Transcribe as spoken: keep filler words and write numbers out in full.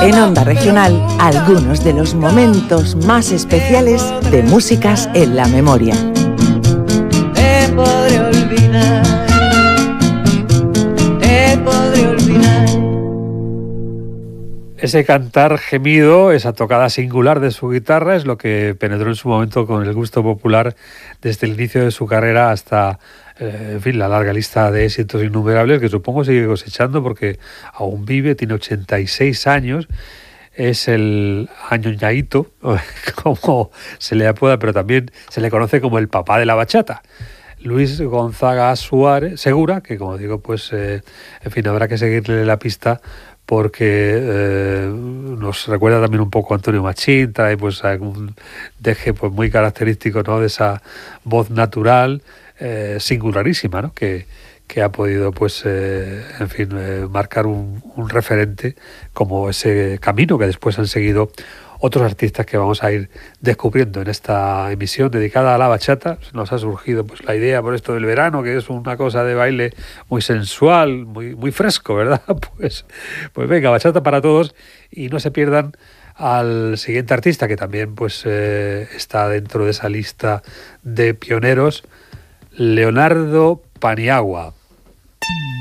En Onda Regional, algunos de los momentos más especiales de Músicas en la Memoria. Te podré olvidar, te podré olvidar. Ese cantar gemido, esa tocada singular de su guitarra es lo que penetró en su momento con el gusto popular desde el inicio de su carrera hasta, eh, en fin, la larga lista de éxitos innumerables que supongo sigue cosechando porque aún vive, tiene ochenta y seis años, es el añoñaíto, como se le apoda, pero también se le conoce como el papá de la bachata. Luis Gonzaga Suárez, Segura, que como digo, pues, eh, en fin, habrá que seguirle la pista porque eh, nos recuerda también un poco a Antonio Machín, trae pues un deje pues muy característico, ¿no?, de esa voz natural, eh, singularísima, ¿no?, que, que ha podido pues eh, en fin eh, marcar un, un referente como ese camino que después han seguido otros artistas que vamos a ir descubriendo en esta emisión dedicada a la bachata. Nos ha surgido pues la idea por esto del verano, que es una cosa de baile muy sensual, muy, muy fresco, ¿verdad? Pues, pues venga, bachata para todos, y no se pierdan al siguiente artista que también pues eh, está dentro de esa lista de pioneros, Leonardo Paniagua.